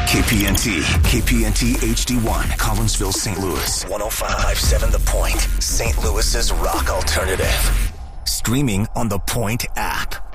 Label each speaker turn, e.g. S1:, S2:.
S1: KPNT HD1, Collinsville, St. Louis. 105.7 The Point, St. Louis's rock alternative. Streaming on the Point app.